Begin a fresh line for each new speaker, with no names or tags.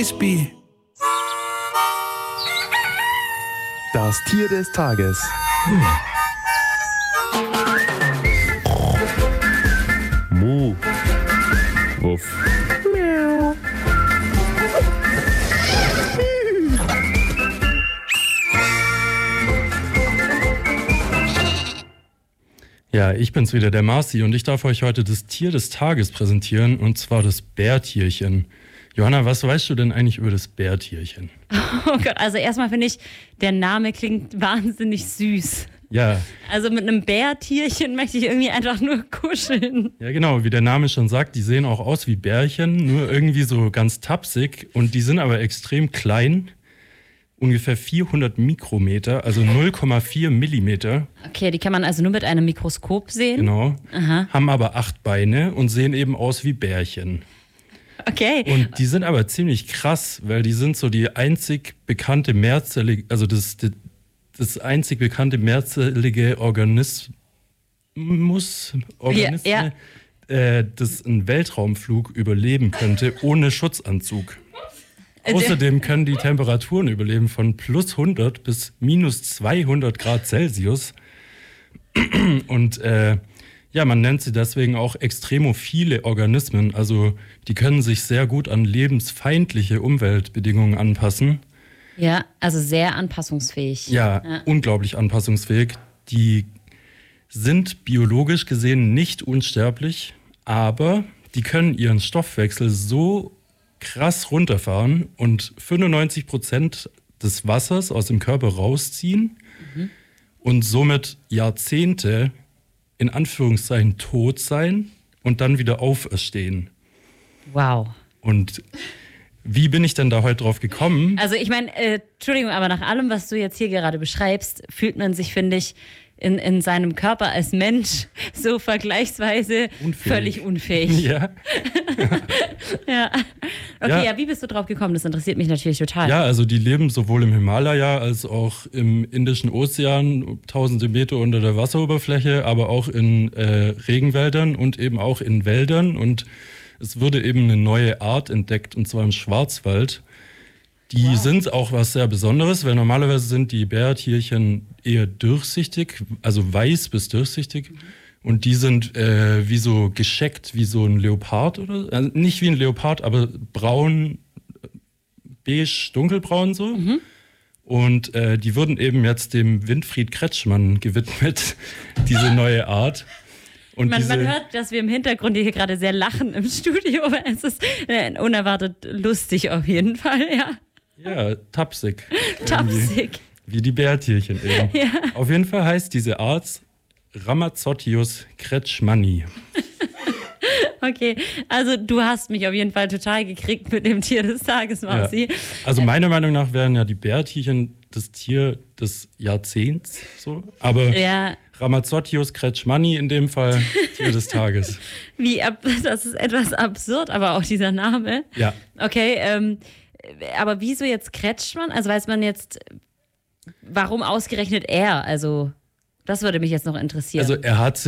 Das Tier des Tages. Mu. Wuff.
Ja, ich bin's wieder, der Marci, und ich darf euch heute das Tier des Tages präsentieren, und zwar das Bärtierchen. Johanna, was weißt du denn eigentlich über das Bärtierchen?
Oh Gott, also erstmal finde ich, der Name klingt wahnsinnig süß.
Ja.
Also mit einem Bärtierchen möchte ich irgendwie einfach nur kuscheln.
Ja, genau, wie der Name schon sagt, die sehen auch aus wie Bärchen, nur irgendwie so ganz tapsig, und die sind aber extrem klein. Ungefähr 400 Mikrometer, also 0,4 Millimeter.
Okay, die kann man also nur mit einem Mikroskop sehen?
Genau.
Aha.
Haben aber 8 Beine und sehen eben aus wie Bärchen.
Okay.
Und die sind aber ziemlich krass, weil die sind so die einzig bekannte mehrzellige, also das einzig bekannte mehrzellige Organismus,
Ja.
Das einen Weltraumflug überleben könnte, ohne Schutzanzug. Außerdem können die Temperaturen überleben von plus 100 bis minus 200 Grad Celsius. Und ja, man nennt sie deswegen auch extremophile Organismen. Also die können sich sehr gut an lebensfeindliche Umweltbedingungen anpassen.
Ja, also sehr anpassungsfähig.
Ja, unglaublich anpassungsfähig. Die sind biologisch gesehen nicht unsterblich, aber die können ihren Stoffwechsel so krass runterfahren und 95% des Wassers aus dem Körper rausziehen und somit Jahrzehnte in Anführungszeichen tot sein und dann wieder auferstehen.
Wow.
Und wie bin ich denn da heute drauf gekommen?
Also ich meine, Entschuldigung, aber nach allem, was du jetzt hier gerade beschreibst, fühlt man sich, finde ich, in seinem Körper als Mensch so vergleichsweise völlig unfähig.
Ja.
Ja. Okay, ja, wie bist du drauf gekommen? Das interessiert mich natürlich total.
Ja, also die leben sowohl im Himalaya als auch im Indischen Ozean, tausende Meter unter der Wasseroberfläche, aber auch in Regenwäldern und eben auch in Wäldern. Und es wurde eben eine neue Art entdeckt, und zwar im Schwarzwald. Die sind auch was sehr Besonderes, weil normalerweise sind die Bärtierchen eher durchsichtig, also weiß bis durchsichtig. Und die sind wie so gescheckt, wie so ein Leopard oder also nicht wie ein Leopard, aber braun, beige, dunkelbraun so. Und die wurden eben jetzt dem Winfried Kretschmann gewidmet, diese neue Art. Und
man hört, dass wir im Hintergrund hier gerade sehr lachen im Studio, aber es ist unerwartet lustig auf jeden Fall, ja.
Ja, tapsig.
Tapsig.
Wie die Bärtierchen eben.
Ja.
Auf jeden Fall heißt diese Art Rhamazothius kretschmanni.
Okay, also du hast mich auf jeden Fall total gekriegt mit dem Tier des Tages, Marci.
Ja. Also meiner Meinung nach wären ja die Bärtierchen das Tier des Jahrzehnts, so. Aber Rhamazothius kretschmanni in dem Fall Tier des Tages.
Das ist etwas absurd, aber auch dieser Name.
Ja.
Okay, aber wieso jetzt Kretschmann? Also weiß man jetzt, warum ausgerechnet er? Also das würde mich jetzt noch interessieren.
Also er hat